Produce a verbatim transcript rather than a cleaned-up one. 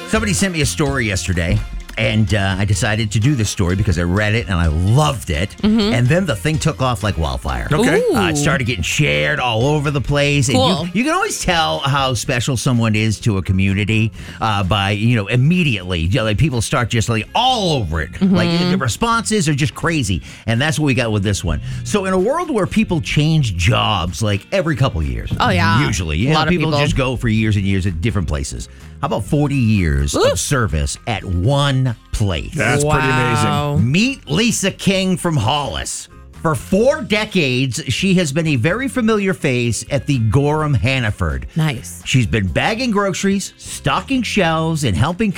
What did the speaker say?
Somebody sent me a story yesterday, and uh, I decided to do this story because I read it and I loved it. Mm-hmm. And then the thing took off like wildfire. Okay. Uh, it started getting shared all over the place. Cool. And you, you can always tell how special someone is to a community uh, by, you know, immediately. You know, like people start just like all over it. Mm-hmm. Like the responses are just crazy. And that's what we got with this one. So in a world where people change jobs like every couple years. Oh, yeah. Usually. You A know, lot of people, people. just go for years and years at different places. How about forty years Ooh. of service at one place? That's pretty amazing. Wow. Meet Lisa King from Hollis. For four decades, she has been a very familiar face at the Gorham Hannaford. Nice. She's been bagging groceries, stocking shelves, and helping